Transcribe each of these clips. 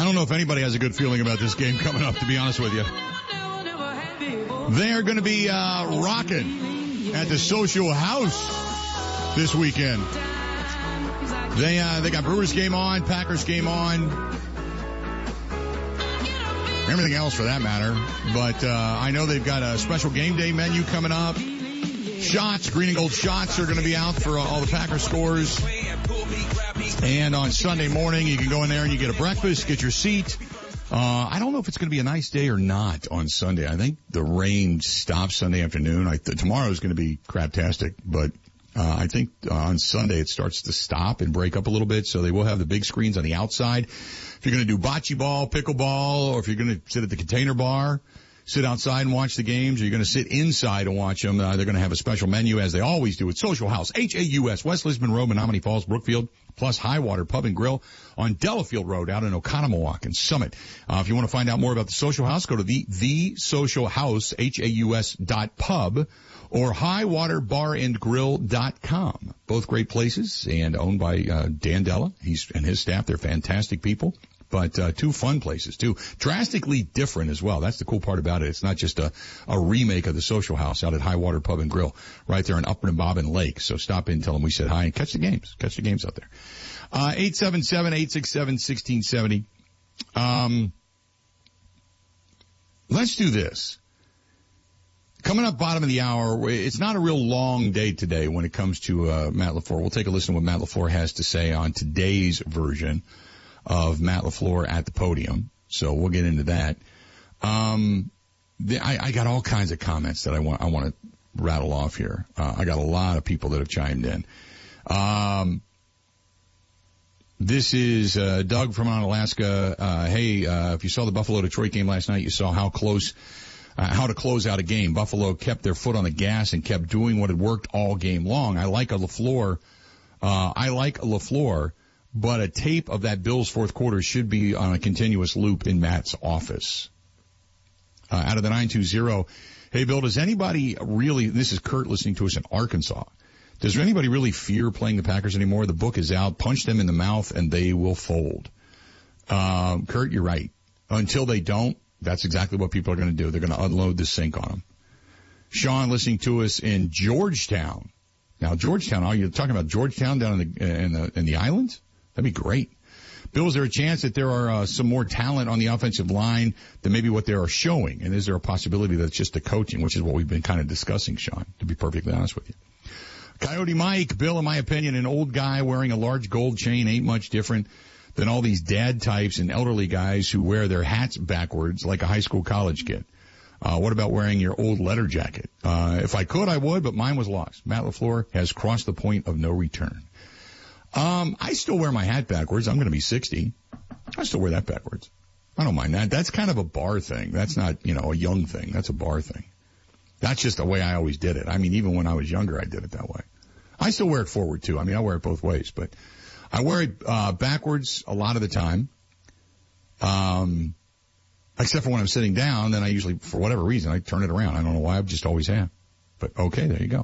don't know if anybody has a good feeling about this game coming up, to be honest with you. They're going to be rocking at the Social House this weekend. They got Brewers game on, Packers game on, everything else for that matter. But I know they've got a special game day menu coming up. Shots, green and gold shots are going to be out for all the Packers scores. And on Sunday morning, you can go in there and you get a breakfast, get your seat. I don't know if it's going to be a nice day or not on Sunday. I think the rain stops Sunday afternoon. Tomorrow is going to be craptastic, but I think on Sunday it starts to stop and break up a little bit, so they will have the big screens on the outside. If you're going to do bocce ball, pickleball, or if you're going to sit at the Container Bar, sit outside and watch the games, or you're going to sit inside and watch them, they're going to have a special menu, as they always do, at Social House, H-A-U-S, West Lisbon Road, Menominee Falls, Brookfield, plus Highwater Pub and Grill on Delafield Road out in Oconomowoc and Summit. If you want to find out more about the Social House, go to the Social House, HAUS.pub, or highwaterbarandgrill.com. Both great places and owned by Dan Della. He's and his staff. They're fantastic people. But two fun places, too. Drastically different as well. That's the cool part about it. It's not just a remake of the Social House out at Highwater Pub and Grill right there in Upper and Bobbin Lake. So stop in, tell them we said hi, and catch the games. Catch the games out there. 877-867-1670. Let's do this. Coming up bottom of the hour, it's not a real long day today when it comes to Matt LaFleur. We'll take a listen to what Matt LaFleur has to say on today's version of Matt LaFleur at the podium. So we'll get into that. I got all kinds of comments that I want to rattle off here. I got a lot of people that have chimed in. This is Doug from Alaska. Hey, if you saw the Buffalo-Detroit game last night, you saw how to close out a game. Buffalo kept their foot on the gas and kept doing what had worked all game long. I like a LaFleur, but a tape of that Bills fourth quarter should be on a continuous loop in Matt's office. Out of the 920, hey, Bill, does anybody really, this is Kurt listening to us in Arkansas, does anybody really fear playing the Packers anymore? The book is out. Punch them in the mouth and they will fold. Kurt, you're right. Until they don't, that's exactly what people are going to do. They're going to unload the sink on them. Sean listening to us in Georgetown. Now, Georgetown, are you talking about Georgetown down in the islands? That'd be great. Bill, is there a chance that there are some more talent on the offensive line than maybe what they are showing? And is there a possibility that it's just the coaching, which is what we've been kind of discussing, Sean, to be perfectly honest with you? Coyote Mike, Bill, in my opinion, an old guy wearing a large gold chain ain't much different than all these dad types and elderly guys who wear their hats backwards like a high school college kid. What about wearing your old letter jacket? If I could, I would, but mine was lost. Matt LaFleur has crossed the point of no return. I still wear my hat backwards. I'm going to be 60. I still wear that backwards. I don't mind that. That's kind of a bar thing. That's not, a young thing. That's a bar thing. That's just the way I always did it. I mean, even when I was younger, I did it that way. I still wear it forward, too. I mean, I wear it both ways, but I wear it backwards a lot of the time. Except for when I'm sitting down, then I usually, for whatever reason, I turn it around. I don't know why, I just always have. But okay, there you go.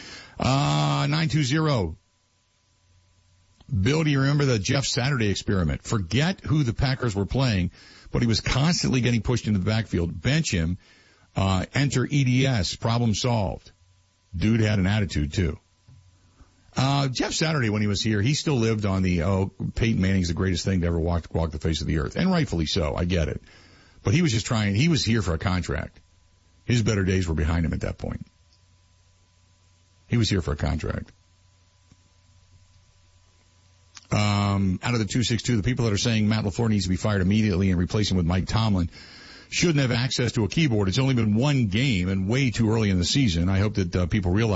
920. Bill, do you remember the Jeff Saturday experiment? Forget who the Packers were playing, but he was constantly getting pushed into the backfield. Bench him, enter EDS, problem solved. Dude had an attitude, too. Jeff Saturday, when he was here, he still lived on the, Peyton Manning's the greatest thing to ever walk the face of the earth. And rightfully so, I get it. But he was just he was here for a contract. His better days were behind him at that point. He was here for a contract. Out of the 262, the people that are saying Matt LaFleur needs to be fired immediately and replace him with Mike Tomlin shouldn't have access to a keyboard. It's only been one game and way too early in the season. I hope that people realize